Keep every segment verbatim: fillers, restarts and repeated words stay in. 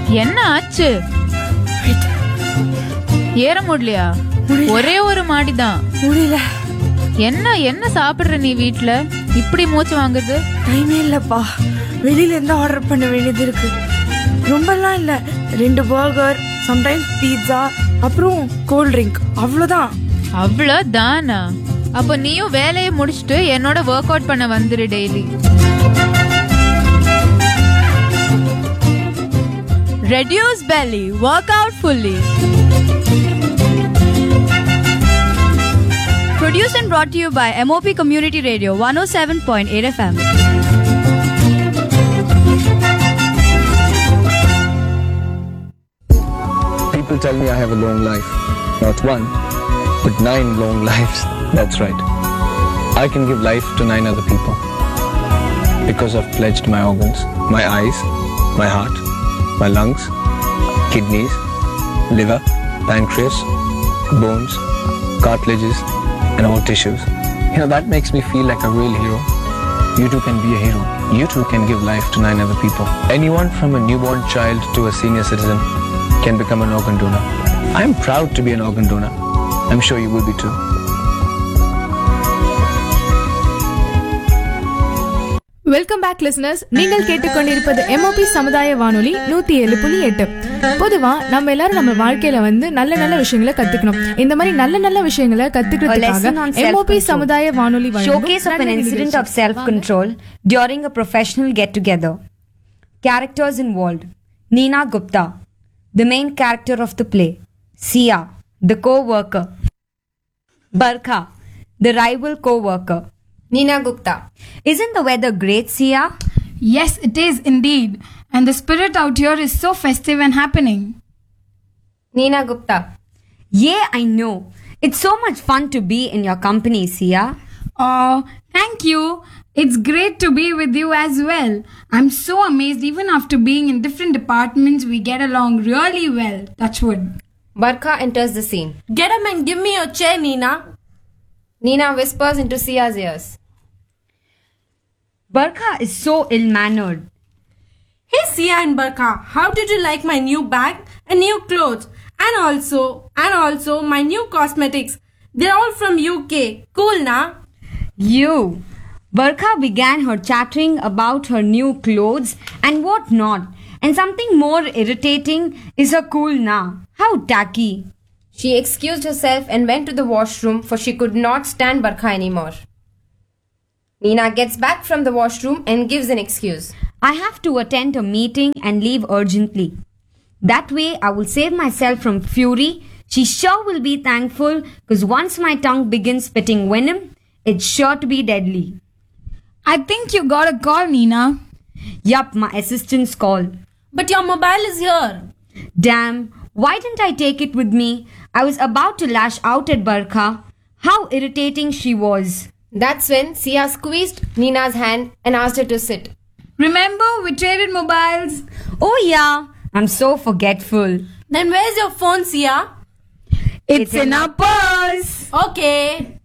என்ன ஆச்சு? ஏற முடியலையா? ஒரே ஒரு மாடிதான். முடியல. என்ன என்ன சாப்பிடுற நீ வீட்ல? இப்படி மூச்சு வாங்குது? டைமே இல்லப்பா, வெளியில இருந்து ஆர்டர் பண்ண வேண்டியது இருக்கு. ரொம்பலாம் இல்ல, ரெண்டு பர்கர், சம்டைம்ஸ் பீட்சா, அப்புறம் கோல்ட் ட்ரிங்க், அவ்வளவுதான். அவ்வளவுதானா? அப்ப நீயும் வேலையை முடிச்சுட்டு என்னோட ஒர்க் அவுட் பண்ண வந்துரு daily. Reduce belly, work out fully. Produced and brought to you by M O P Community Radio one oh seven point eight F M. People tell me I have a long life. Not one, but nine long lives. That's right. I can give life to nine other people. Because I've pledged my organs, my eyes, my heart, my lungs, kidneys, liver, pancreas, bones, cartilages, and all tissues. You know, that makes me feel like a real hero. You too can be a hero. You too can give life to nine other people. Anyone from a newborn child to a senior citizen can become an organ donor. I am proud to be an organ donor. I'm sure you will be too. Welcome back listeners. நீங்கள் கேட்டுக்கொண்டிருப்பது MOP சமுதாய வானொலி நூத்தி ஏழு புள்ளி எட்டு. பொதுவா நம்ம எல்லாரும் நம்ம வாழ்க்கையில வந்து நல்ல நல்ல விஷயங்களை கத்துக்கணும். இந்த மாதிரி நல்ல நல்ல விஷயங்களை கத்துக்கிறதுக்காக எம்ஓபி சமுதாய வானொலி showcase of an incident of self control during a professional get together. Characters involved: Neena Gupta, the main character of the play; Sia, the co-worker; Barkha, the rival co-worker. Neena Gupta. Isn't the weather great, Sia? Yes, it is indeed. And the spirit out here is so festive and happening. Neena Gupta. Yeah, I know. It's so much fun to be in your company, Sia. Oh, thank you. It's great to be with you as well. I'm so amazed even after being in different departments, we get along really well. Touch wood. Barkha enters the scene. Get up and give me your chair, Neena. Neena whispers into Sia's ears. Barkha is so ill-mannered. Hey Sia and Barkha, how did you like my new bag and new clothes? And also, and also my new cosmetics. They're all from U K. Cool, na? You. Barkha began her chattering about her new clothes and what not. And something more irritating is her cool na. How tacky. She excused herself and went to the washroom for she could not stand Barkha anymore. Neena gets back from the washroom and gives an excuse. I have to attend a meeting and leave urgently. That way I will save myself from fury. She sure will be thankful because once my tongue begins spitting venom, it's sure to be deadly. I think you got a call, Neena. Yup, my assistant's call. But your mobile is here. Damn, why didn't I take it with me? I was about to lash out at Barkha. How irritating she was. That's when Sia squeezed Neena's hand and asked her to sit. Remember, we traded mobiles. Oh yeah, I'm so forgetful. Then where's your phone, Sia? It's, it's in our purse. Okay.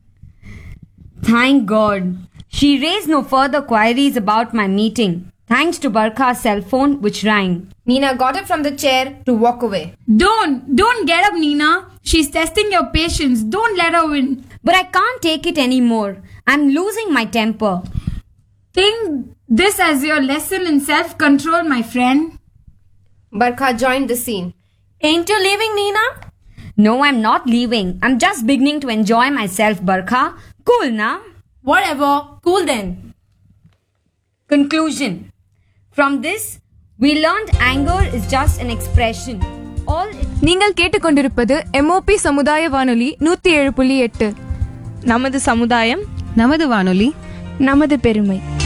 Thank God. She raised no further queries about my meeting. Thanks to Barkha's cell phone, which rang. Neena got up from the chair to walk away. Don't, don't get up, Neena. She's testing your patience. Don't let her win. But I can't take it anymore. I'm losing my temper. Think this as your lesson in self-control, my friend. Barkha joined the scene. Ain't you leaving, Neena? No, I'm not leaving. I'm just beginning to enjoy myself, Barkha. Cool, na? Whatever. Cool then. Conclusion. From this, we learned anger is just an expression. All நீங்கள் கேட்டுக்கொண்டிருப்பது MOP சமுதாய வானொலி நூத்தி ஏழு புள்ளி எட்டு. நமது சமுதாயம், நமது வானொலி, நமது பெருமை.